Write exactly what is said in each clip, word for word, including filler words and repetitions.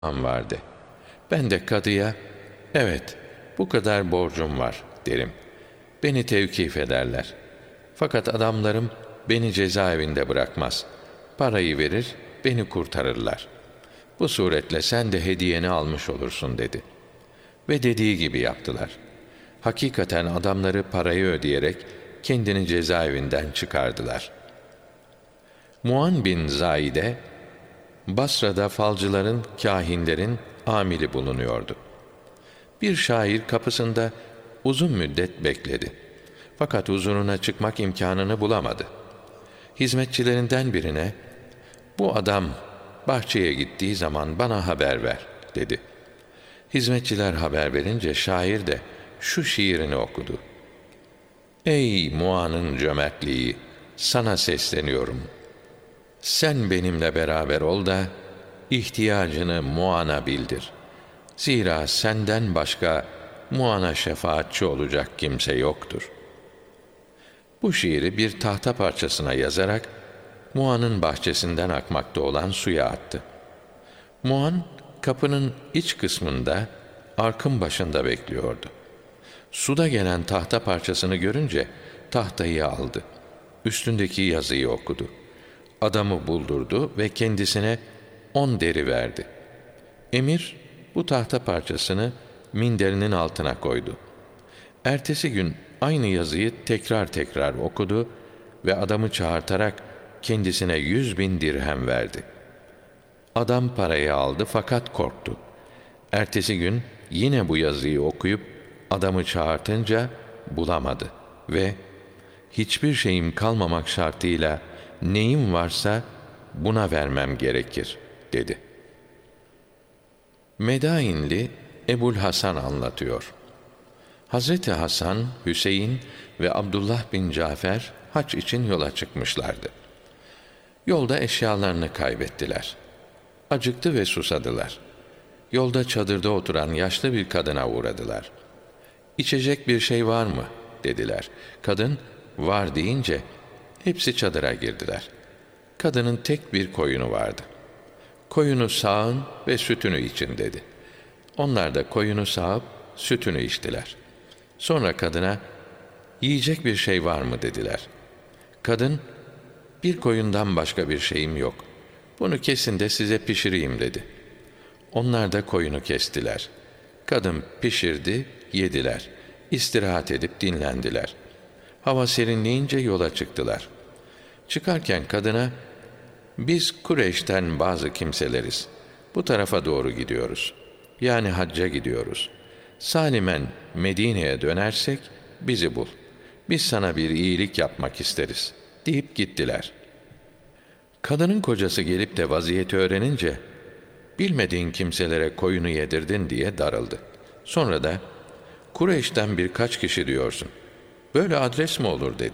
vardı. Ben de kadıya, evet bu kadar borcum var derim. Beni tevkif ederler. Fakat adamlarım beni cezaevinde bırakmaz. Parayı verir, beni kurtarırlar. Bu suretle sen de hediyeni almış olursun dedi. Ve dediği gibi yaptılar. Hakikaten adamları parayı ödeyerek kendini cezaevinden çıkardılar. Muan bin Zaide, Basra'da falcıların, kâhinlerin amili bulunuyordu. Bir şair kapısında uzun müddet bekledi. Fakat huzuruna çıkmak imkanını bulamadı. Hizmetçilerinden birine, bu adam bahçeye gittiği zaman bana haber ver dedi. Hizmetçiler haber verince şair de şu şiirini okudu. Ey Muan'ın cömertliği, sana sesleniyorum. Sen benimle beraber ol da ihtiyacını Muan'a bildir. Zira senden başka Muan'a şefaatçi olacak kimse yoktur. Bu şiiri bir tahta parçasına yazarak Muan'ın bahçesinden akmakta olan suya attı. Muan kapının iç kısmında arkın başında bekliyordu. Suda gelen tahta parçasını görünce tahtayı aldı. Üstündeki yazıyı okudu. Adamı buldurdu ve kendisine on deri verdi. Emir bu tahta parçasını minderinin altına koydu. Ertesi gün aynı yazıyı tekrar tekrar okudu ve adamı çağırtarak kendisine yüz bin dirhem verdi. Adam parayı aldı fakat korktu. Ertesi gün yine bu yazıyı okuyup adamı çağırtınca bulamadı ve hiçbir şeyim kalmamak şartıyla neyim varsa buna vermem gerekir dedi. Medainli Ebul Hasan anlatıyor. Hazreti Hasan, Hüseyin ve Abdullah bin Cafer hac için yola çıkmışlardı. Yolda eşyalarını kaybettiler. Acıktı ve susadılar. Yolda çadırda oturan yaşlı bir kadına uğradılar. İçecek bir şey var mı? Dediler. Kadın, var deyince hepsi çadıra girdiler. Kadının tek bir koyunu vardı. Koyunu sağın ve sütünü için dedi. Onlar da koyunu sağıp sütünü içtiler. Sonra kadına, yiyecek bir şey var mı dediler. Kadın, bir koyundan başka bir şeyim yok. Bunu kesin de size pişireyim dedi. Onlar da koyunu kestiler. Kadın pişirdi, yediler. İstirahat edip dinlendiler. Hava serinleyince yola çıktılar. Çıkarken kadına, biz Kureyş'ten bazı kimseleriz. Bu tarafa doğru gidiyoruz. Yani hacca gidiyoruz. Salimen Medine'ye dönersek bizi bul. Biz sana bir iyilik yapmak isteriz deyip gittiler. Kadının kocası gelip de vaziyeti öğrenince, bilmediğin kimselere koyunu yedirdin diye darıldı. Sonra da, Kureyş'ten birkaç kişi diyorsun. Böyle adres mi olur dedi.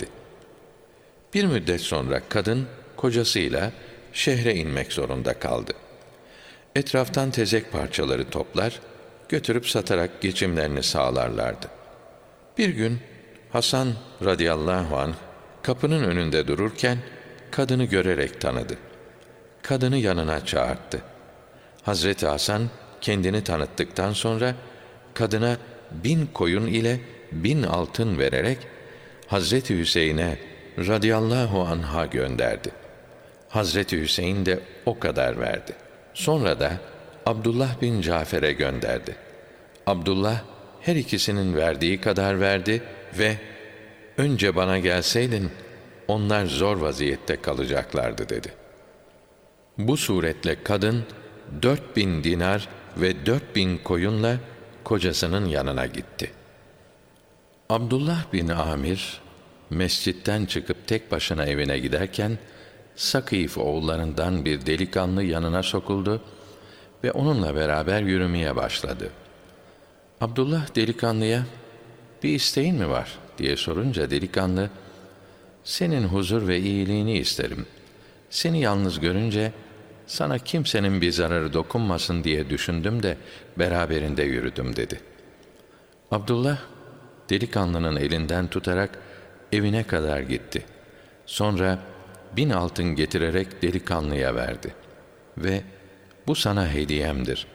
Bir müddet sonra kadın kocasıyla şehre inmek zorunda kaldı. Etraftan tezek parçaları toplar, götürüp satarak geçimlerini sağlarlardı. Bir gün Hasan radıyallahu anh kapının önünde dururken kadını görerek tanıdı. Kadını yanına çağırdı. Hazreti Hasan kendini tanıttıktan sonra kadına bin koyun ile bin altın vererek Hazreti Hüseyin'e radıyallahu anh'a gönderdi. Hazreti Hüseyin de o kadar verdi. Sonra da Abdullah bin Cafer'e gönderdi. Abdullah her ikisinin verdiği kadar verdi ve önce bana gelseydin onlar zor vaziyette kalacaklardı dedi. Bu suretle kadın dört bin dinar ve dört bin koyunla kocasının yanına gitti. Abdullah bin Amir mescitten çıkıp tek başına evine giderken Sakif oğullarından bir delikanlı yanına sokuldu ve onunla beraber yürümeye başladı. Abdullah delikanlıya, bir isteğin mi var diye sorunca delikanlı, senin huzur ve iyiliğini isterim. Seni yalnız görünce sana kimsenin bir zararı dokunmasın diye düşündüm de beraberinde yürüdüm dedi. Abdullah delikanlının elinden tutarak evine kadar gitti. Sonra bin altın getirerek delikanlıya verdi ve bu sana hediyemdir.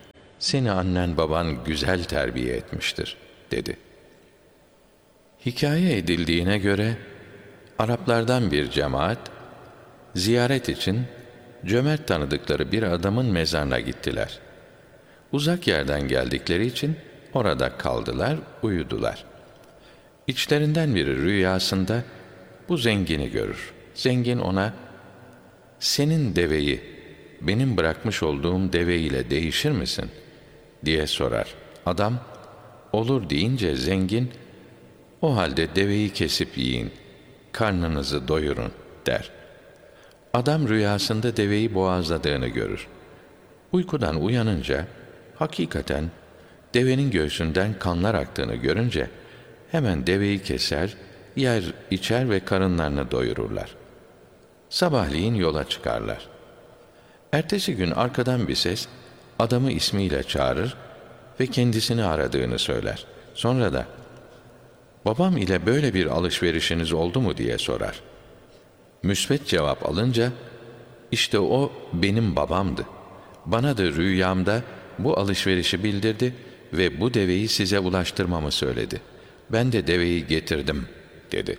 seni annen baban güzel terbiye etmiştir, dedi. Hikaye edildiğine göre, Araplardan bir cemaat, ziyaret için cömert tanıdıkları bir adamın mezarına gittiler. Uzak yerden geldikleri için orada kaldılar, uyudular. İçlerinden biri rüyasında bu zengini görür. Zengin ona, senin deveyi benim bırakmış olduğum deve ile değişir misin diye sorar. Adam, olur deyince zengin, o halde deveyi kesip yiyin, karnınızı doyurun der. Adam rüyasında deveyi boğazladığını görür. Uykudan uyanınca, hakikaten devenin göğsünden kanlar aktığını görünce, hemen deveyi keser, yer, içer ve karınlarını doyururlar. Sabahleyin yola çıkarlar. Ertesi gün arkadan bir ses, adamı ismiyle çağırır ve kendisini aradığını söyler. Sonra da, babam ile böyle bir alışverişiniz oldu mu diye sorar. Müsbet cevap alınca, işte o benim babamdı. Bana da rüyamda bu alışverişi bildirdi ve bu deveyi size ulaştırmamı söyledi. Ben de deveyi getirdim, dedi.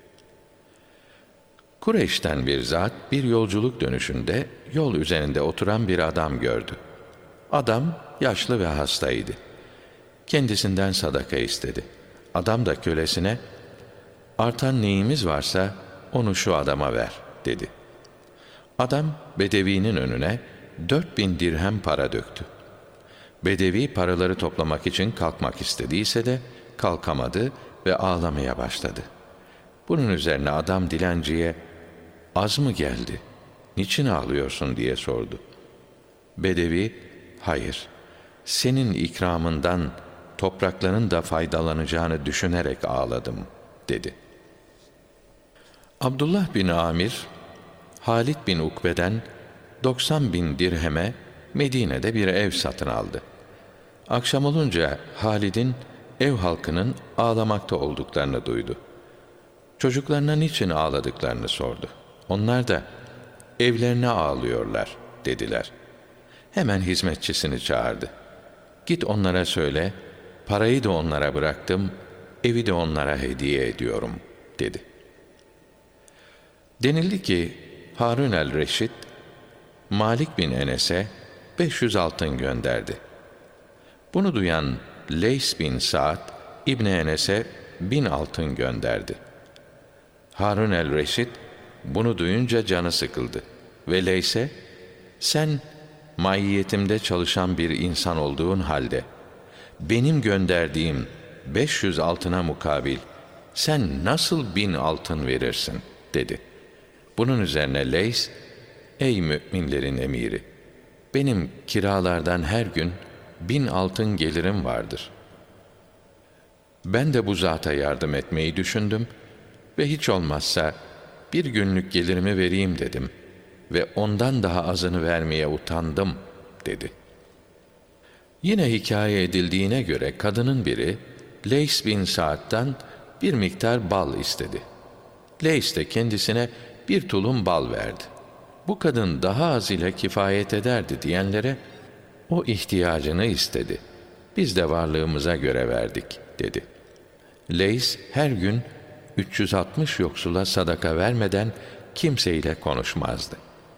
Kureyş'ten bir zat bir yolculuk dönüşünde yol üzerinde oturan bir adam gördü. Adam yaşlı ve hastaydı. Kendisinden sadaka istedi. Adam da kölesine, artan neyimiz varsa onu şu adama ver, dedi. Adam bedevinin önüne dört bin dirhem para döktü. Bedevi paraları toplamak için kalkmak istediyse de kalkamadı ve ağlamaya başladı. Bunun üzerine adam dilenciye, az mı geldi, niçin ağlıyorsun diye sordu. Bedevi, hayır, senin ikramından toprakların da faydalanacağını düşünerek ağladım, dedi. Abdullah bin Amir, Halid bin Ukbe'den doksan bin dirheme Medine'de bir ev satın aldı. Akşam olunca Halid'in ev halkının ağlamakta olduklarını duydu. Çocuklarına niçin ağladıklarını sordu. Onlar da evlerine ağlıyorlar dediler. Hemen hizmetçisini çağırdı. Git onlara söyle, parayı da onlara bıraktım, evi de onlara hediye ediyorum, dedi. Denildi ki Harun el-Reşid, Malik bin Enes'e beş yüz altın gönderdi. Bunu duyan Leys bin Sa'd, İbni Enes'e bin altın gönderdi. Harun el-Reşid, bunu duyunca canı sıkıldı ve Leys'e, sen maiyetimde çalışan bir insan olduğun halde, benim gönderdiğim beş yüz altına mukabil, sen nasıl bin altın verirsin, dedi. Bunun üzerine Leys, ey müminlerin emiri, benim kiralardan her gün bin altın gelirim vardır. Ben de bu zata yardım etmeyi düşündüm ve hiç olmazsa bir günlük gelirimi vereyim dedim ve ondan daha azını vermeye utandım, dedi. Yine hikaye edildiğine göre kadının biri Leys bin Sa'd'dan bir miktar bal istedi. Leys de kendisine bir tulum bal verdi. Bu kadın daha az ile kifayet ederdi diyenlere, o ihtiyacını istedi. Biz de varlığımıza göre verdik, dedi. Leys her gün üç yüz altmış yoksula sadaka vermeden kimseyle konuşmazdı.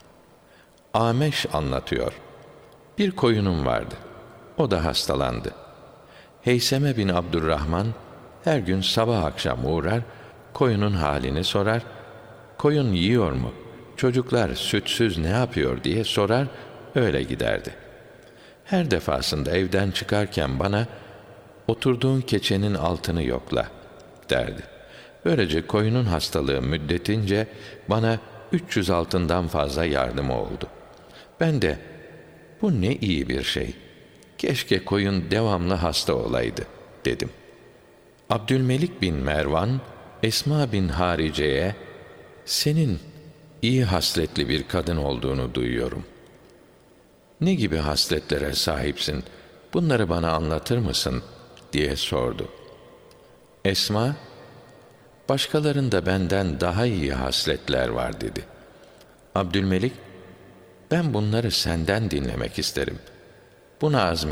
Ameş anlatıyor. Bir koyunum vardı. O da hastalandı. Heyseme bin Abdurrahman her gün sabah akşam uğrar, koyunun halini sorar, koyun yiyor mu, çocuklar sütsüz ne yapıyor diye sorar, öyle giderdi. Her defasında evden çıkarken bana, oturduğun keçenin altını yokla, derdi. Böylece koyunun hastalığı müddetince bana üç yüz altından fazla yardımı oldu. Ben de, bu ne iyi bir şey, keşke koyun devamlı hasta olaydı, dedim. Abdülmelik bin Mervan, Esma bin Harice'ye, senin iyi hasletli bir kadın olduğunu duyuyorum. Ne gibi hasletlere sahipsin, bunları bana anlatır mısın, diye sordu. Esma, başkalarında benden daha iyi hasletler var, dedi. Abdülmelik, ben bunları senden dinlemek isterim. Buna azmet